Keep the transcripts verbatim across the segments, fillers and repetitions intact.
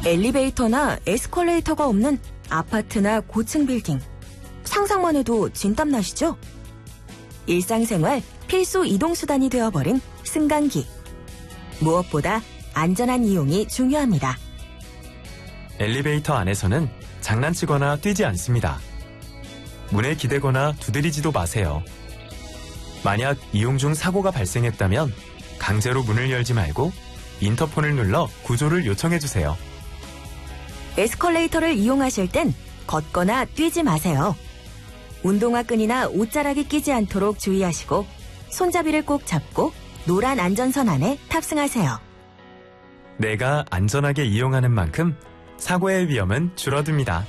엘리베이터나 에스컬레이터가 없는 아파트나 고층 빌딩. 상상만 해도 진땀 나시죠? 일상생활 필수 이동수단이 되어버린 승강기. 무엇보다 안전한 이용이 중요합니다. 엘리베이터 안에서는 장난치거나 뛰지 않습니다. 문에 기대거나 두드리지도 마세요. 만약 이용 중 사고가 발생했다면 강제로 문을 열지 말고 인터폰을 눌러 구조를 요청해주세요. 에스컬레이터를 이용하실 땐 걷거나 뛰지 마세요. 운동화 끈이나 옷자락이 끼지 않도록 주의하시고 손잡이를 꼭 잡고 노란 안전선 안에 탑승하세요. 내가 안전하게 이용하는 만큼 사고의 위험은 줄어듭니다.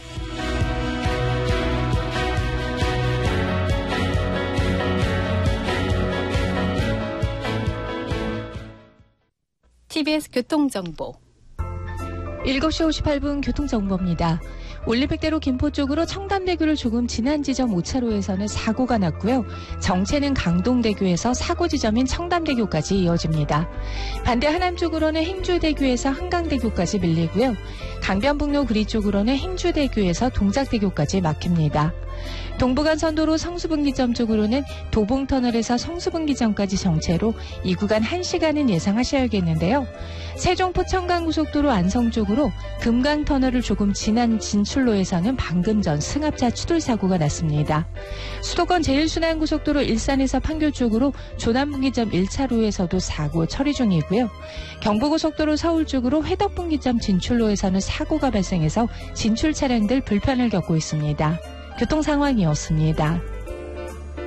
티비에스 교통정보. 일곱 시 오십팔 분 교통정보입니다. 올림픽대로 김포 쪽으로 청담대교를 조금 지난 지점 오 차로에서는 사고가 났고요. 정체는 강동대교에서 사고 지점인 청담대교까지 이어집니다. 반대 하남 쪽으로는 행주대교에서 한강대교까지 밀리고요. 강변북로 구리 쪽으로는 행주대교에서 동작대교까지 막힙니다. 동부간선도로 성수분기점 쪽으로는 도봉터널에서 성수분기점까지 정체로 이 구간 한 시간은 예상하셔야겠는데요. 세종포 청강고속도로 안성 쪽으로 금강터널을 조금 지난 진출로에서는 방금 전 승합차 추돌사고가 났습니다. 수도권 제일순환고속도로 일산에서 판교 쪽으로 조남분기점 일 차로에서도 사고 처리 중이고요. 경부고속도로 서울 쪽으로 회덕분기점 진출로에서는 사고가 발생해서 진출 차량들 불편을 겪고 있습니다. 교통 상황이었습니다.